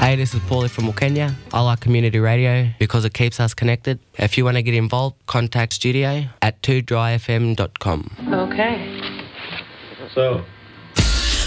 Hey, this is Paulie from Kenya. I like community radio because it keeps us connected. If you want to get involved, contact studio at 2dryfm.com. Okay. So,